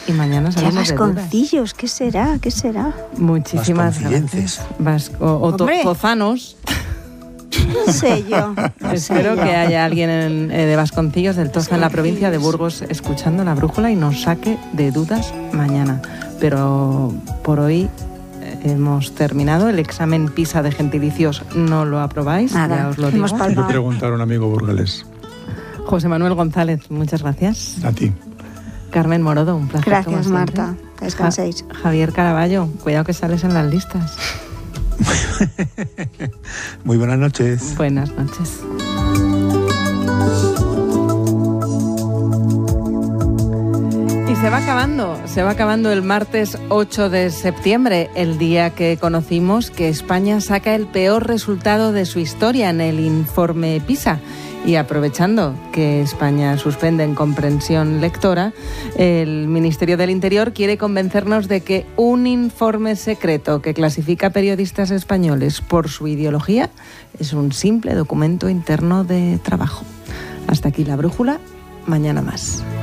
y mañana salimos de dudas. Vasconcillos, ¿qué será? ¿Qué será? Muchísimas gracias. Tozanos. No sé yo. Espero que haya alguien de Vasconcillos, del Toza, en la provincia de Burgos, escuchando La Brújula y nos saque de dudas mañana. Pero por hoy hemos terminado. El examen PISA de gentilicios no lo aprobáis, nada, ya os lo digo. Quiero preguntar a un amigo burgalés. José Manuel González, muchas gracias. A ti. Carmen Morodo, un placer. Gracias, Marta. Que descanséis. Javier Caraballo, cuidado que sales en las listas. Muy buenas noches. Buenas noches. Y se va acabando el martes 8 de septiembre, el día que conocimos que España saca el peor resultado de su historia en el informe PISA. Y aprovechando que España suspende en comprensión lectora, el Ministerio del Interior quiere convencernos de que un informe secreto que clasifica periodistas españoles por su ideología es un simple documento interno de trabajo. Hasta aquí La Brújula, mañana más.